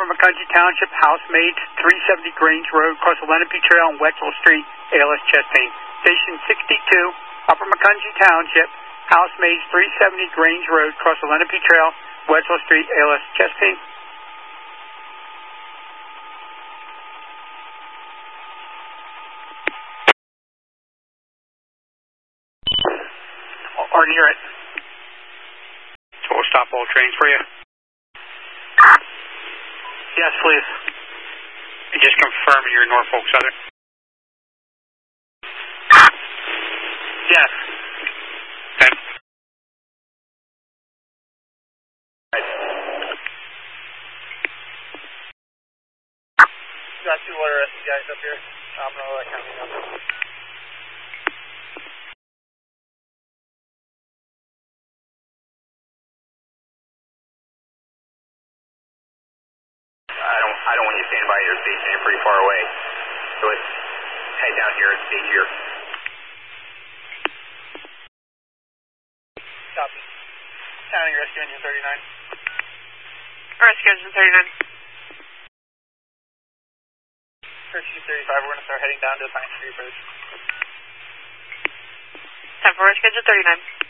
Upper Macungie Township, housemaid, 370 Grange Road, across the Lenape Trail on Wetzel Street, ALS chest pain. Station 62, Upper Macungie Township, housemaid, 370 Grange Road, across the Lenape Trail, Wetzel Street, ALS chest pain. Or near it. So we'll stop all trains for you. Yes, please. And just confirm you're Norfolk Southern. Yes. Okay. Got two water rescue guys up here. I'm going to let county know. I don't want you to stand by your station. You're pretty far away. So let's head down here and stay here. Copy. County Rescue Engine 39. Rescue Engine 39. Rescue 35, we're going to start heading down to the Pine Street Bridge. Time for Rescue Engine 39.